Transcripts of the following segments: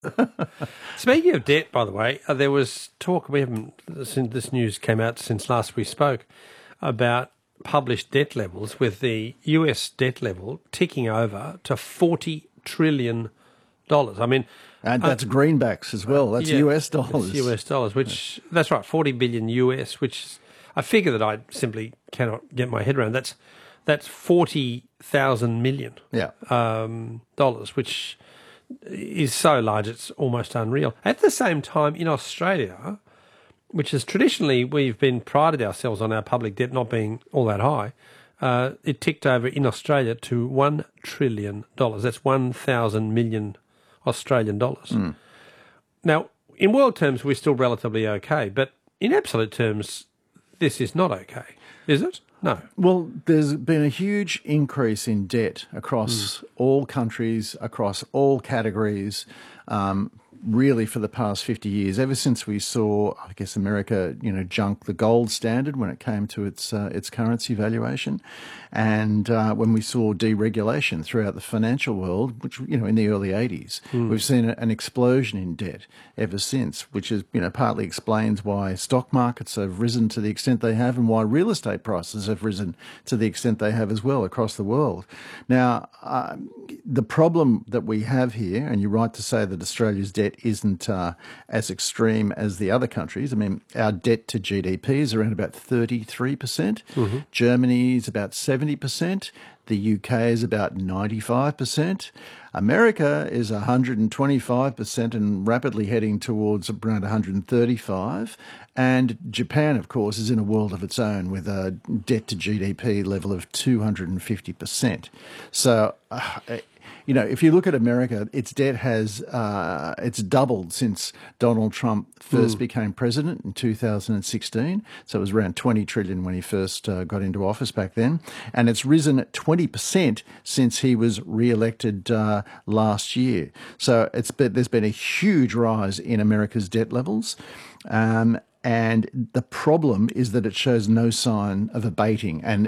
Speaking of debt, by the way, there was talk, we haven't, since this news came out since last we spoke, about published debt levels, with the US debt level ticking over to $40 trillion. I mean... And that's greenbacks as well. That's US dollars. It's US dollars, which, that's right, 40 billion US, which is a figure that I simply cannot get my head around. That's 40,000 million dollars, which is so large it's almost unreal. At the same time, in Australia, which is traditionally, we've been prided ourselves on our public debt not being all that high, it ticked over in Australia to $1 trillion. That's 1,000 million Australian dollars. Now, in world terms, we're still relatively okay, but in absolute terms, this is not okay, is it? No. Well, there's been a huge increase in debt across all countries, across all categories, really for the past 50 years, ever since we saw, I guess, America, junk the gold standard when it came to its currency valuation. And when we saw deregulation throughout the financial world, which, in the early 80s, we've seen an explosion in debt ever since, which is, partly explains why stock markets have risen to the extent they have and why real estate prices have risen to the extent they have as well across the world. Now, the problem that we have here, and you're right to say that Australia's debt isn't as extreme as the other countries. I mean, our debt to GDP is around about 33%. Germany is about 70%. The UK is about 95%. America is 125% and rapidly heading towards around 135%. And Japan, of course, is in a world of its own with a debt to GDP level of 250%. So, if you look at America, its debt has it's doubled since Donald Trump first became president in 2016. So it was around 20 trillion when he first got into office back then, and it's risen 20% since he was re-elected last year. So there's been a huge rise in America's debt levels. And the problem is that it shows no sign of abating, and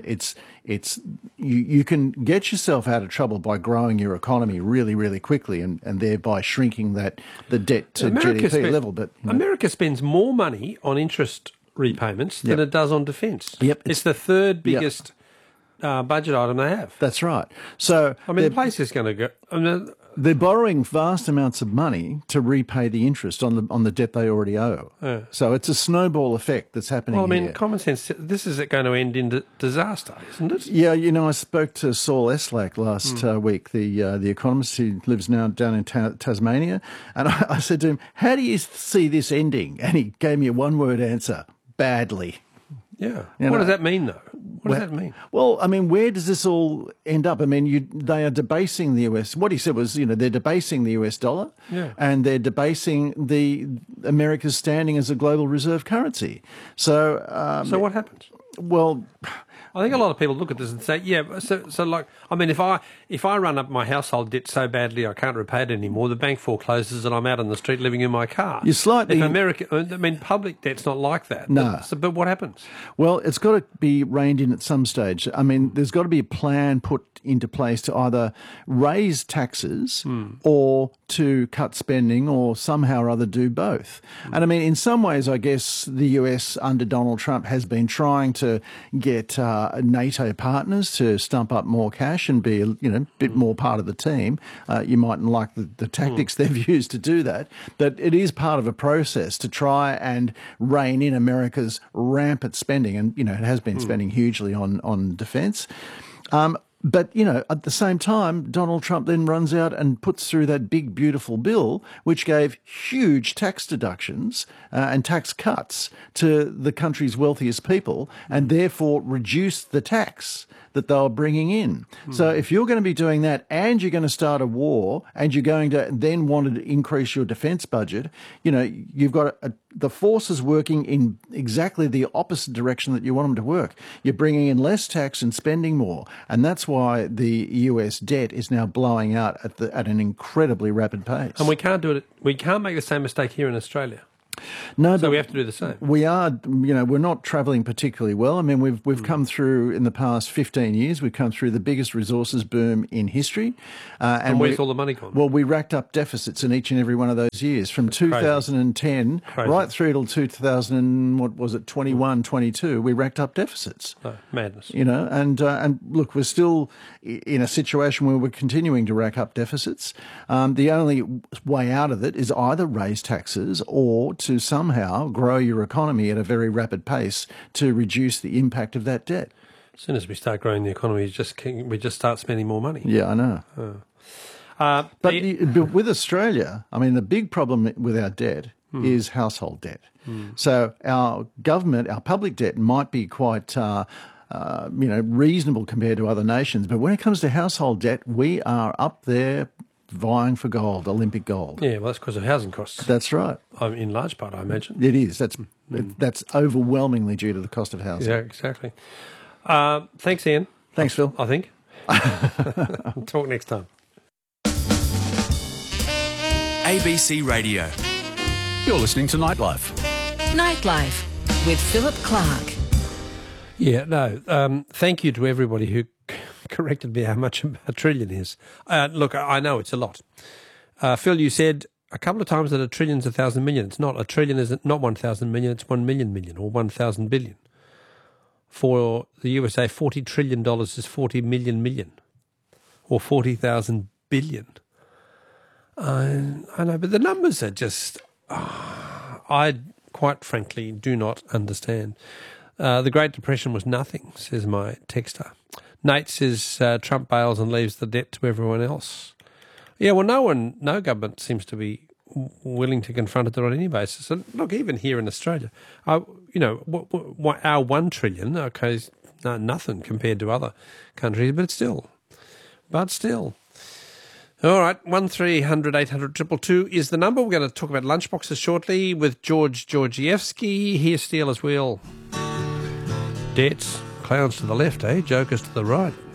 you can get yourself out of trouble by growing your economy really, really quickly, and thereby shrinking the debt to GDP level. But America spends more money on interest repayments than it does on defence. Yep, it's the third biggest budget item they have. That's right. So the place is going to go. They're borrowing vast amounts of money to repay the interest on the debt they already owe. So it's a snowball effect that's happening here. Well, I mean, common sense, this is going to end in disaster, isn't it? Yeah, I spoke to Saul Eslak last week, the economist who lives now down in Tasmania, and I said to him, how do you see this ending? And he gave me a one-word answer: badly. Yeah. What does that mean, though? What does that mean? Well, I mean, where does this all end up? I mean, they are debasing the US. What he said was, they're debasing the US dollar, and they're debasing America's standing as a global reserve currency. So, so what happens? Well, I think a lot of people look at this and say, if I run up my household debt so badly I can't repay it anymore, the bank forecloses and I'm out on the street living in my car. You're slightly... public debt's not like that. No. But what happens? Well, it's got to be reined in at some stage. I mean, there's got to be a plan put into place to either raise taxes or to cut spending, or somehow or other do both. And I mean, in some ways, I guess the US under Donald Trump has been trying to get NATO partners to stump up more cash and be a bit more part of the team. You mightn't like the tactics they've used to do that, but it is part of a process to try and rein in America's rampant spending. And, it has been spending hugely on defence. But, at the same time, Donald Trump then runs out and puts through that big, beautiful bill, which gave huge tax deductions and tax cuts to the country's wealthiest people, and therefore reduced the tax that they were bringing in. So if you're going to be doing that and you're going to start a war and you're going to then want to increase your defence budget, you've got the forces working in exactly the opposite direction that you want them to work. You're bringing in less tax and spending more. And that's why the US debt is now blowing out at an incredibly rapid pace. And we can't do it. We can't make the same mistake here in Australia. No, so we have to do the same. We are, we're not travelling particularly well. I mean, we've come through, in the past 15 years, we've come through the biggest resources boom in history. And where's all the money gone? Well, we racked up deficits in each and every one of those years, from 2010 right through till 21, 22, we racked up deficits. Oh, madness. And look, we're still in a situation where we're continuing to rack up deficits. The only way out of it is either raise taxes or to somehow grow your economy at a very rapid pace to reduce the impact of that debt. As soon as we start growing the economy, we just start spending more money. Yeah, I know. But with Australia, I mean, the big problem with our debt is household debt. So our government, our public debt might be quite reasonable compared to other nations, but when it comes to household debt, we are up there vying for gold, Olympic gold. Yeah, well, that's because of housing costs. That's right. In large part, I imagine. It is. That's overwhelmingly due to the cost of housing. Yeah, exactly. Thanks, Ian. Thanks, Phil. I think. Talk next time. ABC Radio. You're listening to Nightlife. Nightlife with Philip Clark. Yeah, no, thank you to everybody who corrected me how much a trillion is. Look, I know it's a lot. Phil, you said a couple of times that a trillion is 1,000 million. It's not. A trillion is not 1,000 million, it's 1 million million or 1,000 billion. For the USA, $40 trillion is 40 million million or 40,000 billion. I know, but the numbers are just, I quite frankly do not understand. The Great Depression was nothing, says my texter. Nate says Trump bails and leaves the debt to everyone else. Yeah, well, no government seems to be willing to confront it on any basis. And look, even here in Australia, our 1 trillion, okay, is nothing compared to other countries, but still. All right, 1300 800 222 is the number. We're going to talk about lunchboxes shortly with George Georgievsky. Here's Steel as Wheel. Debts, clowns to the left, jokers to the right.